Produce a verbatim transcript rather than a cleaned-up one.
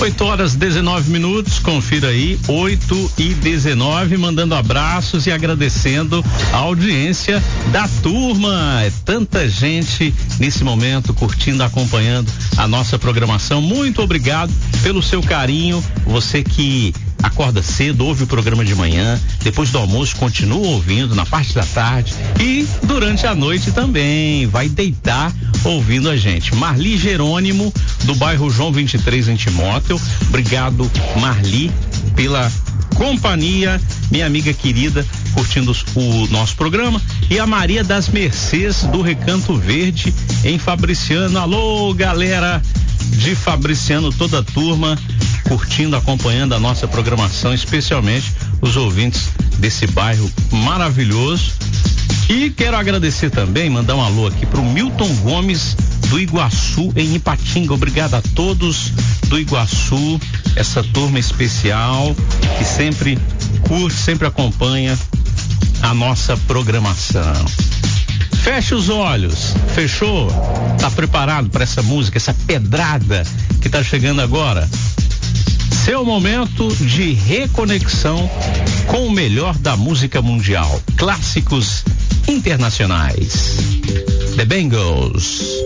oito horas dezenove minutos, confira aí, oito e dezenove, mandando abraços e agradecendo a audiência da turma. É tanta gente nesse momento curtindo, acompanhando a nossa programação. Muito obrigado pelo seu carinho. Você que acorda cedo, ouve o programa de manhã, depois do almoço continua ouvindo na parte da tarde e durante a noite também vai deitar ouvindo a gente. Marli Jerônimo, do bairro João vinte e três, em Timóteo. Obrigado, Marli, pela companhia, minha amiga querida, curtindo o nosso programa. E a Maria das Mercês, do Recanto Verde, em Fabriciano. Alô, galera de Fabriciano, toda a turma curtindo, acompanhando a nossa programação, especialmente os ouvintes desse bairro maravilhoso. E quero agradecer também, mandar um alô aqui pro Milton Gomes, do Iguaçu, em Ipatinga. Obrigado a todos do Iguaçu, essa turma especial que sempre curte, sempre acompanha a nossa programação. Feche os olhos, fechou? Tá preparado para essa música, essa pedrada que tá chegando agora? Seu momento de reconexão com o melhor da música mundial, clássicos internacionais. The Bangles.